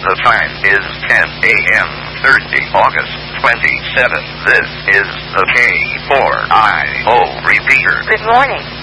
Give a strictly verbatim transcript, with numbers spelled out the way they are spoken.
The time is ten a.m. Thursday, August twenty-seventh. This is the K four I O repeater. Good morning.